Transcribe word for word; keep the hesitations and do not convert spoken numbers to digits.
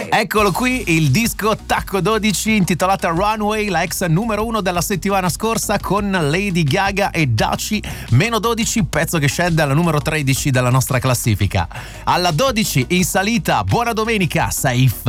Eccolo qui il disco Tacco dodici intitolata Runway, la ex numero uno della settimana scorsa con Lady Gaga e Daci, meno dodici, pezzo che scende alla numero tredici della nostra classifica. Alla dodici in salita, buona domenica, Saif.